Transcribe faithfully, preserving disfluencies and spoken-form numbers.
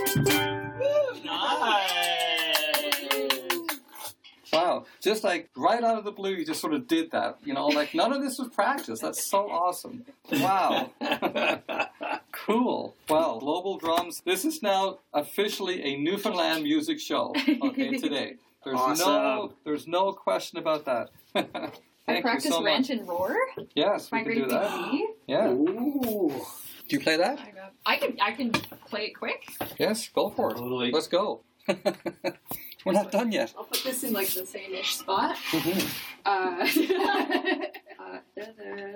Wow, just like right out of the blue, you just sort of did that. You know, like none of this was practice. That's so awesome. Wow. Cool. Well, Global Drums, this is now officially a Newfoundland music show, okay, today. There's Awesome. no there's no question about that. Thank I practice you so Ranch much. and Roar. Yes, we My can great do that. big E. Yeah. Ooh. Do you play that? I can I can play it quick. Yes, go for it. Totally. Let's go. We're not done yet. I'll put this in like the same-ish spot. Mhm. Uh,